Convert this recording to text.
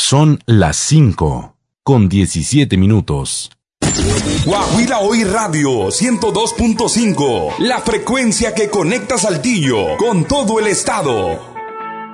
Son las 5:17. Guajira Hoy Radio 102.5, la frecuencia que conecta Saltillo con todo el estado.